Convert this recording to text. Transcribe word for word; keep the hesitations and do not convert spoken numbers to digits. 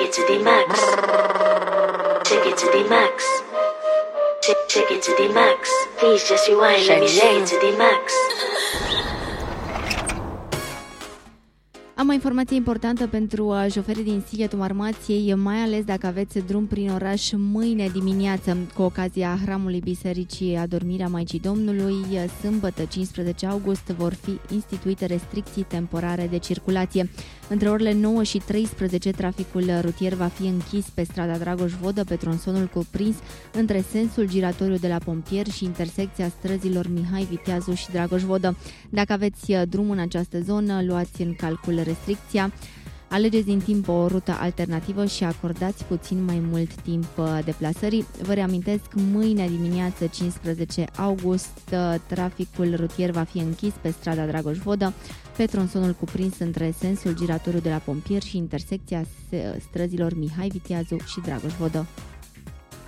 it to the max. Take it to the max. Take, take it to the max. Please just rewind, let me take it to the max. Am o informație importantă pentru șoferii din Sighetul Marmației, mai ales dacă aveți drum prin oraș mâine dimineață. Cu ocazia Hramului Bisericii Adormirea Maicii Domnului, sâmbătă cincisprezece august, vor fi instituite restricții temporare de circulație. Între orele nouă și treisprezece, traficul rutier va fi închis pe strada Dragoș Vodă, pe tronsonul cuprins între sensul giratoriu de la Pompieri și intersecția străzilor Mihai Viteazu și Dragoș Vodă. Dacă aveți drum în această zonă, luați în calcul restricția, alegeți din timp o rută alternativă și acordați puțin mai mult timp deplasării. Vă reamintesc, mâine dimineață, cincisprezece august, traficul rutier va fi închis pe strada Dragoș Vodă, pe tronsonul cuprins între sensul giratoriu de la Pompieri și intersecția străzilor Mihai Viteazu și Dragoș Vodă.